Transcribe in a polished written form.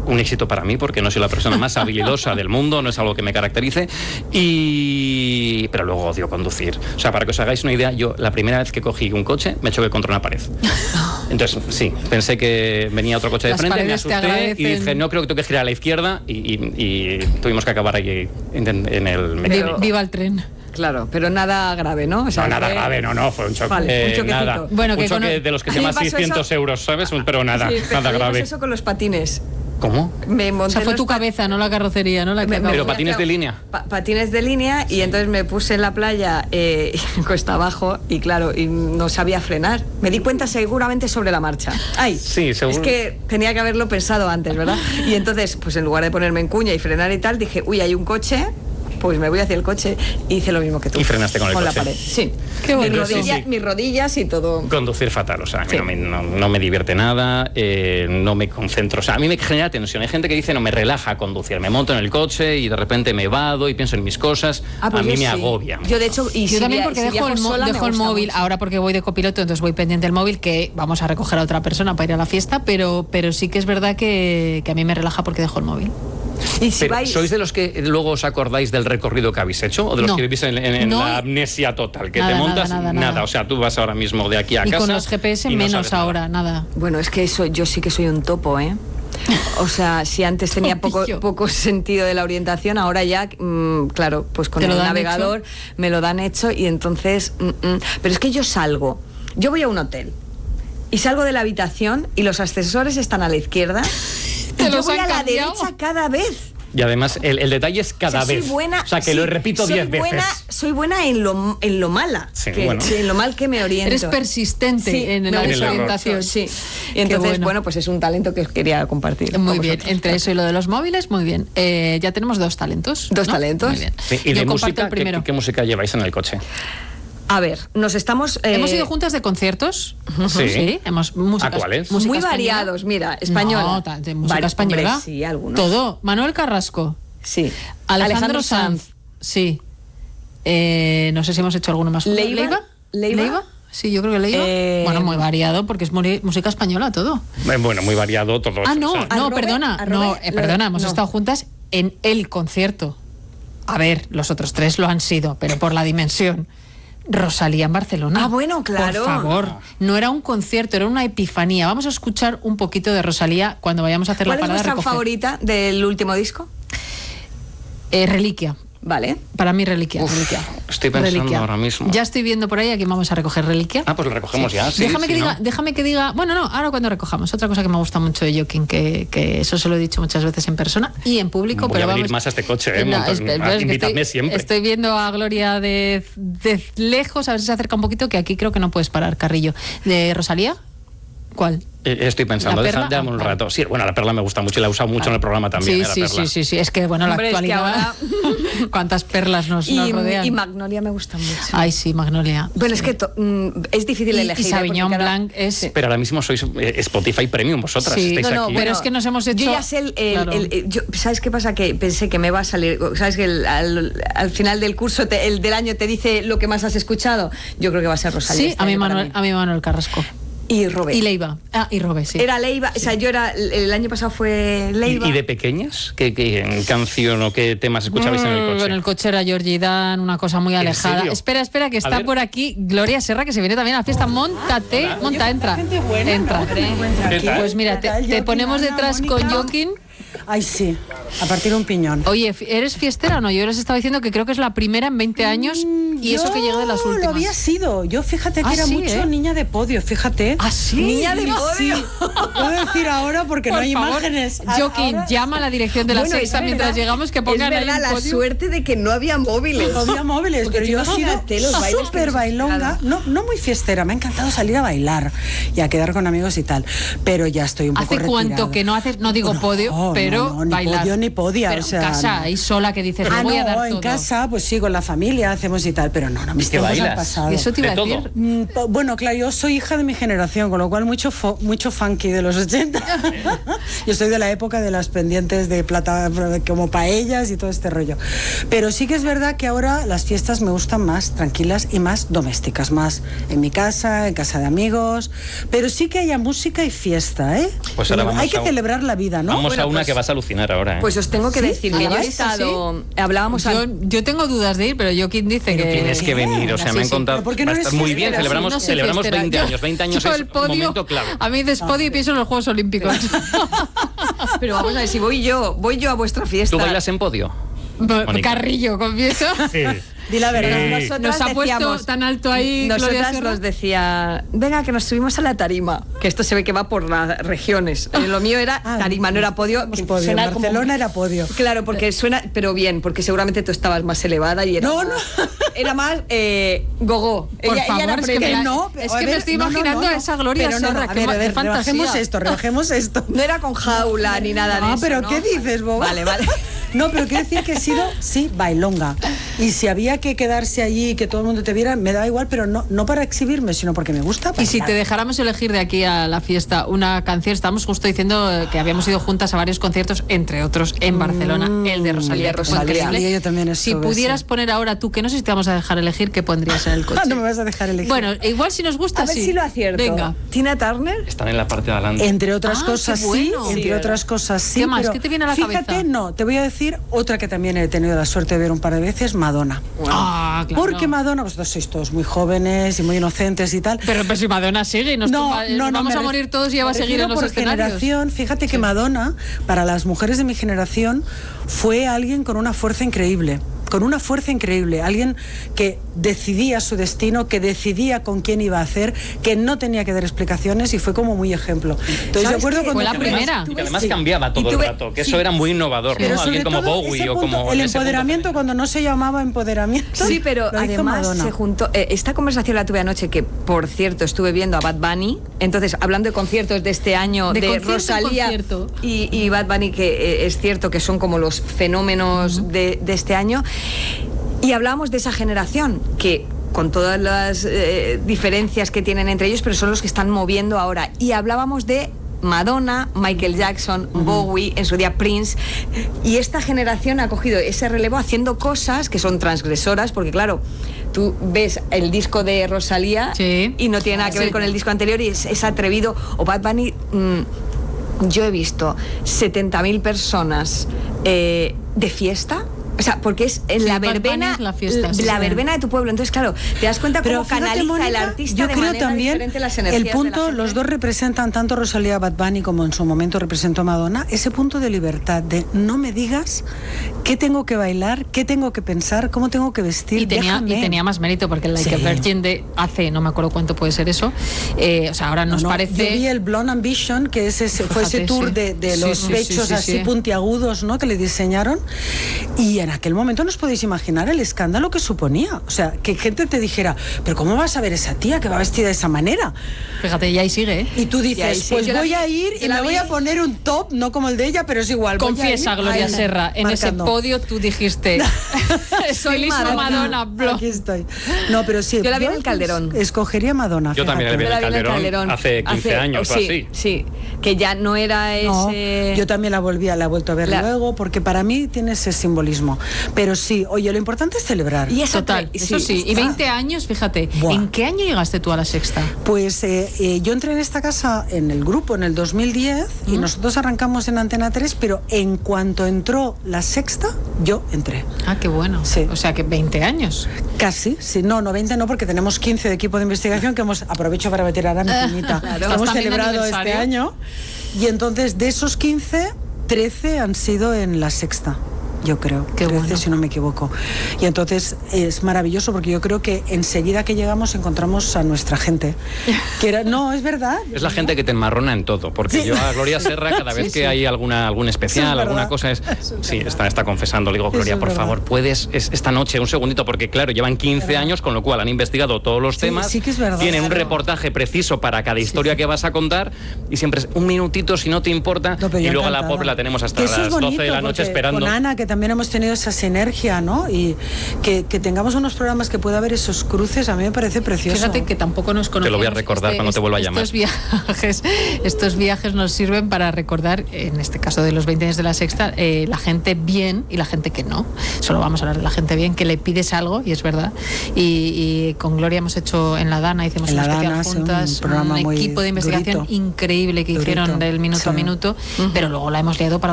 un éxito para mí, porque no soy la persona más habilidosa del mundo, no es algo que me caracterice, pero luego odio conducir. O sea, para que os hagáis una idea, yo la primera vez que cogí un coche me choqué contra una pared. Entonces, sí, pensé que venía otro coche de frente, me asusté y dije, no, creo que tengo que girar a la izquierda y tuvimos que acabar ahí en el mecánico. Viva el tren. Claro, pero nada grave, ¿no? O sea, no, nada grave, no, fue un choque. Vale, un choquecito. Nada. Bueno, un choque de los que se llaman 600 euros, ¿sabes? Pero nada, sí, nada grave. Eso con los patines. ¿Cómo? Me monté, o sea, fue tu cabeza, no la carrocería, ¿no? Pero patines de línea. Patines de línea, y entonces me puse en la playa cuesta abajo y claro, y no sabía frenar. Me di cuenta seguramente sobre la marcha. Ay, sí, seguro. Es que tenía que haberlo pensado antes, ¿verdad? Y entonces, pues en lugar de ponerme en cuña y frenar y tal, dije, uy, hay un coche, pues me voy hacia el coche, y hice lo mismo que tú. Y frenaste con el coche. La pared, sí. Qué bueno. Mis rodillas y todo. Conducir fatal, o sea, a mí no me divierte nada, no me concentro, o sea, a mí me genera tensión. Hay gente que dice, no, me relaja conducir, me monto en el coche y de repente me vado y pienso en mis cosas, pues a mí me agobia. Yo de hecho, yo también, porque dejo el móvil, mucho. ahora porque voy de copiloto, entonces voy pendiente del móvil, que vamos a recoger a otra persona para ir a la fiesta, pero sí que es verdad que a mí me relaja porque dejo el móvil. ¿Y si pero, ¿sois de los que luego os acordáis del recorrido que habéis hecho? ¿O de los que vivís en la amnesia total? Que nada, te montas, nada. O sea, tú vas ahora mismo de aquí a casa. Y con los GPS menos ahora, nada. Bueno, es que eso, yo sí que soy un topo, ¿eh? O sea, si antes tenía poco sentido de la orientación, ahora ya, claro, pues con el navegador me lo dan hecho y entonces... Pero es que yo voy a un hotel y salgo de la habitación y los ascensores están a la izquierda y yo voy a la derecha cada vez. Y además, el detalle es cada vez. Soy buena, o sea, que lo repito 10 veces. Soy buena en lo mala. Sí, en lo mal que me oriento. Eres persistente en la desorientación. Sí. Y entonces, bueno, pues es un talento que os quería compartir. Muy bien. Entre eso y lo de los móviles, muy bien. Ya tenemos 2 talentos. ¿Dos talentos? Muy bien. Sí, y yo de comparto música, el primero. ¿qué música lleváis en el coche? A ver, nos estamos... Hemos ido juntas de conciertos. Sí. Hemos músicas, ¿A cuáles? Muy variados, mira, española. No, de música española. Hombre, sí, algunos. Todo. Manuel Carrasco. Sí. Alejandro Sanz. Sí. No sé si hemos hecho alguno más. ¿Leiva? Sí, yo creo que Leiva. Bueno, muy variado, porque es música española todo. Bueno, muy variado todo. Perdona. Hemos estado juntas en el concierto. A ver, los otros 3 lo han sido, pero por la dimensión. Rosalía en Barcelona. Ah, bueno, claro. Por favor, no era un concierto, era una epifanía. Vamos a escuchar un poquito de Rosalía cuando vayamos a hacer la parada. ¿Cuál es vuestra favorita del último disco? Reliquia. Vale. Para mí, Reliquia. Estoy pensando ahora mismo. Ya estoy viendo por ahí a quién vamos a recoger Reliquia. Ah, pues lo recogemos ya. Sí, déjame que diga. Bueno, no, ahora cuando recojamos. Otra cosa que me gusta mucho de Joaquín, que eso se lo he dicho muchas veces en persona y en público. Voy a venir más a este coche, invítame siempre. Estoy viendo a Gloria de lejos, a ver si se acerca un poquito, que aquí creo que no puedes parar, Carrillo. ¿De Rosalía? ¿Cuál? Estoy pensando, déjame un rato. Sí, bueno, la Perla me gusta mucho y la he usado mucho en el programa también. Sí. Es que, bueno, hombre, la actualidad. Es que ahora... ¿Cuántas perlas nos rodean? Y Magnolia me gusta mucho. Ay, sí, Magnolia. Bueno, es que es difícil elegir. Y Sauvignon Blanc es... Sí. Pero ahora mismo sois Spotify Premium vosotras. Sí, estáis aquí. pero es que nos hemos hecho... Yo ya sé ¿sabes qué pasa? Que pensé que me va a salir... ¿Sabes que al final del curso, el del año, te dice lo que más has escuchado? Yo creo que va a ser Rosalía. Sí, a mí Manuel Carrasco. Y Robé. Y Leiva. Y Robé, sí. Era Leiva, o sea, el año pasado fue Leiva. ¿Y de pequeñas? ¿Qué canción o qué temas escuchabais en el coche? En el coche era Georgie Dan, una cosa muy alejada. Espera, que está por aquí Gloria Serra, que se viene también a la fiesta. Entra. Pues mira, te ponemos detrás con Joaquín. Ay, sí, a partir de un piñón. Oye, ¿eres fiestera o no? Yo les estaba diciendo que creo que es la primera en 20 años y eso que llega de las últimas. Lo había sido. Yo fíjate que era mucho niña de podio, fíjate. ¿Ah, sí? Niña de podio. Sí. Puedo decir ahora porque no hay imágenes. Joaquín, llama a la dirección de la sexta mientras llegamos que pongan ahí un podio. La suerte de que no había móviles. No había móviles, pero yo he sido súper bailonga. No muy fiestera, me ha encantado salir a bailar y a quedar con amigos y tal. Pero ya estoy un poco retirada. ¿Hace cuánto que no haces, no digo podio, pero bailar? yo ni podía. Pero en casa y sola que dices, no voy a dar todo. En casa, pues sí, con la familia hacemos y tal, pero no, mis tiempos han pasado. Eso te iba a decir. Bueno, claro, yo soy hija de mi generación, con lo cual mucho funky de los 80. Yo soy de la época de las pendientes de plata, como paellas y todo este rollo. Pero sí que es verdad que ahora las fiestas me gustan más tranquilas y más domésticas, más en mi casa, en casa de amigos, pero sí que haya música y fiesta, ¿eh? Pues ahora hay que celebrar la vida, ¿no? Vamos a una que vas a alucinar ahora, ¿eh? Pues os tengo que decir que yo he estado... Hablábamos... Yo tengo dudas de ir, pero Joaquín dice que... Tienes que venir, o sea, me han contado... Va a estar muy bien, celebramos 20 años. 20 años es un momento clave. A mí de podio pienso en los Juegos Olímpicos. Pero vamos a ver, si voy yo a vuestra fiesta... ¿Tú bailas en podio? Carrillo, confieso. Sí. Di la verdad. Nos ha puesto tan alto ahí. Nosotras nos decía, venga, que nos subimos a la tarima. Que esto se ve que va por las regiones. Lo mío era tarima, no era podio. En Barcelona era podio. Claro, porque suena, pero bien, porque seguramente tú estabas más elevada y era. No. Era más gogó. Por favor, era es que me estoy imaginando a esa Gloria Serra. A ver, rebajemos esto. No era con jaula ni nada de eso. Pero ¿qué dices, boba? Vale. No, pero quiero decir que he sido, sí, bailonga. Y si había que quedarse allí y que todo el mundo te viera, me da igual, pero no para exhibirme, sino porque me gusta bailar. Y si te dejáramos elegir de aquí a la fiesta una canción, estábamos justo diciendo que habíamos ido juntas a varios conciertos, entre otros en Barcelona, el de Rosalía. Yo también si pudieras poner ahora tú, que no sé si te vamos a dejar elegir, ¿qué pondrías en el coche? No me vas a dejar elegir. Bueno, igual si nos gusta, a ver si lo acierto. Venga. Tina Turner. Están en la parte de adelante. Entre otras cosas, bueno. otras cosas, sí. ¿Qué más? ¿Qué te viene a la cabeza? Fíjate, te voy a decir otra que también he tenido la suerte de ver un par de veces, Madonna. Claro. Porque Madonna, vosotros sois todos muy jóvenes y muy inocentes y tal. Pero si Madonna sigue y nos vamos a morir todos y ella va a seguir en los escenarios. Fíjate que Madonna, para las mujeres de mi generación, fue alguien con una fuerza increíble. Alguien que decidía su destino, que decidía con quién iba a hacer, que no tenía que dar explicaciones y fue como muy ejemplo. Entonces yo acuerdo fue la primera. Y que además cambiaba todo el rato, que eso era muy innovador, ¿no? Alguien como Bowie o como... El empoderamiento cuando no se llamaba empoderamiento. Sí, pero además se juntó... esta conversación la tuve anoche, que por cierto estuve viendo a Bad Bunny, entonces hablando de conciertos de este año, de Rosalía y Bad Bunny, que es cierto que son como los fenómenos de este año. Y hablábamos de esa generación que con todas las diferencias que tienen entre ellos, pero son los que están moviendo ahora. Y hablábamos de Madonna, Michael Jackson, Bowie, en su día Prince, y esta generación ha cogido ese relevo haciendo cosas que son transgresoras, porque claro, tú ves el disco de Rosalía y no tiene nada que ver con el disco anterior y es atrevido. O Bad Bunny, yo he visto 70.000 personas de fiesta. O sea, porque es la verbena, la verbena de tu pueblo. Entonces, claro, te das cuenta cómo canaliza Mónica, el artista yo de creo manera también diferente las energías el punto, de la los dos representan, tanto Rosalía Bad Bunny como en su momento representó Madonna, ese punto de libertad, de no me digas qué tengo que bailar, qué tengo que pensar, cómo tengo que vestir. Y tenía más mérito, porque el Like a Virgin de hace, no me acuerdo cuánto puede ser eso, o sea, ahora nos parece... Yo vi el Blonde Ambition, que fue ese tour de los pechos así puntiagudos, ¿no?, que le diseñaron, y en aquel momento nos podéis imaginar el escándalo que suponía. O sea, que gente te dijera, pero ¿cómo vas a ver esa tía que va vestida de esa manera? Fíjate, y ahí sigue, ¿eh? Y tú dices, pues voy a ir y me voy a poner un top, no como el de ella, pero es igual. Confiesa, Gloria Serra, en ese podio tú dijiste, soy Madonna. Aquí estoy. No, pero sí. Yo la vi en el Calderón. Escogería Madonna. Yo también la vi en el Calderón hace 15 años o así. Sí, que ya no era ese... Yo también la he vuelto a ver luego, porque para mí tiene ese simbolismo. Pero sí, oye, lo importante es celebrar. Y eso total, eso sí. Y 20 años, fíjate. Buah. ¿En qué año llegaste tú a la Sexta? Pues yo entré en esta casa en el grupo en el 2010 y nosotros arrancamos en Antena 3, pero en cuanto entró la Sexta, yo entré. Ah, qué bueno. Sí. O sea que 20 años. Casi, sí. No, 20 no, porque tenemos 15 de equipo de investigación que aprovecho para meter ahora mi cuñita. Claro. Hemos celebrado este año. Y entonces de esos 15, 13 han sido en la Sexta. yo creo. Qué 13, bueno. si no me equivoco. Y entonces es maravilloso porque yo creo que enseguida que llegamos encontramos a nuestra gente. No, es verdad. Es la gente que te enmarrona en todo, porque yo a Gloria Serra cada vez que hay algún especial, alguna cosa sí, está confesando. Le digo, Gloria, por favor, puedes esta noche, un segundito, porque claro, llevan 15 años, con lo cual han investigado todos los temas. Sí que es verdad. Tienen un reportaje preciso para cada historia que vas a contar y siempre es un minutito, si no te importa, y luego a la pobre la tenemos hasta las 12 de la noche esperando. Con Ana, que también hemos tenido esa sinergia, ¿no? Y que tengamos unos programas que pueda haber esos cruces, a mí me parece precioso. Fíjate que tampoco nos conocemos. Te lo voy a recordar cuando te vuelva a llamar. Estos viajes nos sirven para recordar, en este caso de los 20 años de La Sexta, la gente bien y la gente que no. Solo vamos a hablar de la gente bien, que le pides algo, y es verdad. Y con Gloria hemos hecho en La Dana, hicimos una especial juntas, un equipo de investigación increíble que hicieron del minuto a minuto, pero luego la hemos liado para